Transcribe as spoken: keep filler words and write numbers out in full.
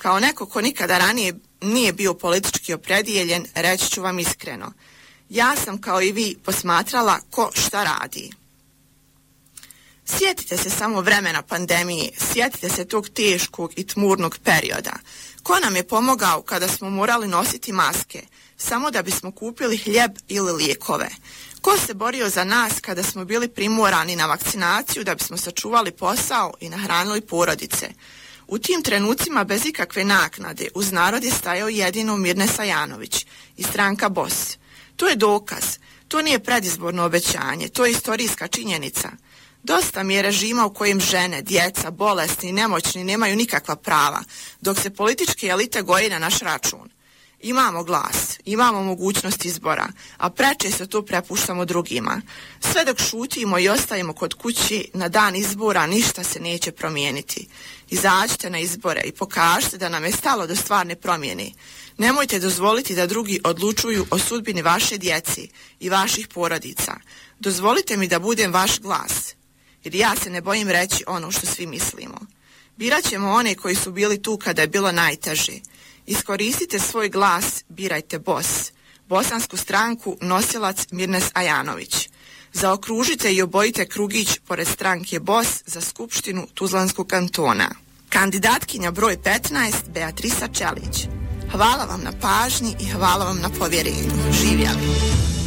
Kao neko ko nikada ranije nije bio politički opredijeljen, reći ću vam iskreno. Ja sam kao i vi posmatrala ko šta radi. Sjetite se samo vremena pandemije, sjetite se tog teškog i tmurnog perioda. Ko nam je pomogao kada smo morali nositi maske, samo da bismo kupili hljeb ili lijekove? Ko se borio za nas kada smo bili primorani na vakcinaciju da bismo sačuvali posao i nahranili porodice? U tim trenucima bez ikakve naknade uz narod je stajao jedino Mirnes Ajanović i stranka B O S. To je dokaz, to nije predizborno obećanje, to je istorijska činjenica. Dosta mi je režima u kojem žene, djeca, bolesni i nemoćni nemaju nikakva prava, dok se političke elite goje na naš račun. Imamo glas, imamo mogućnost izbora, a prečesto to prepuštamo drugima. Sve dok šutimo i ostajemo kod kući, na dan izbora ništa se neće promijeniti. Izađite na izbore i pokažite da nam je stalo do stvarne promjene. Nemojte dozvoliti da drugi odlučuju o sudbini vaše djeci i vaših porodica. Dozvolite mi da budem vaš glas, jer ja se ne bojim reći ono što svi mislimo. Birat ćemo one koji su bili tu kada je bilo najteže. Iskoristite svoj glas, birajte B O S. Bosansku stranku nosilac Mirnes Ajanović. Zaokružite i obojite krugić pored stranke B O S za Skupštinu Tuzlanskog kantona. Kandidatkinja broj petnaest, Beatrisa Čelić. Hvala vam na pažnji i hvala vam na povjerenju. Živjeli!